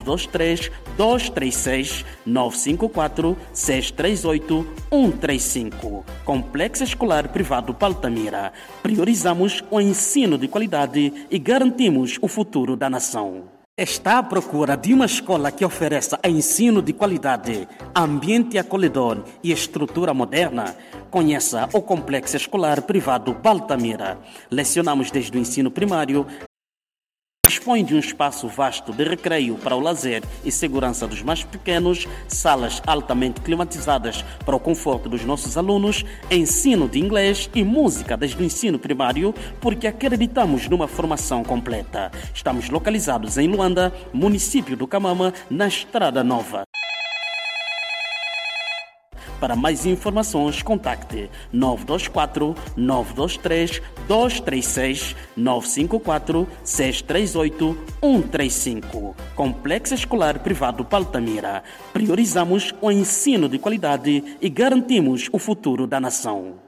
923 236 954 638 135. Complexo Escolar Privado Paltamira. Priorizamos o ensino de qualidade e garantimos o futuro da nação. Está à procura de uma escola que ofereça ensino de qualidade, ambiente acolhedor e estrutura moderna? Conheça o Complexo Escolar Privado Paltamira. Lecionamos desde o ensino primário. Dispõe de um espaço vasto de recreio para o lazer e segurança dos mais pequenos, salas altamente climatizadas para o conforto dos nossos alunos, ensino de inglês e música desde o ensino primário, porque acreditamos numa formação completa. Estamos localizados em Luanda, município do Camama, na Estrada Nova. Para mais informações, contacte 924 923 236 954 638 135. Complexo Escolar Privado Paltamira. Priorizamos o ensino de qualidade e garantimos o futuro da nação.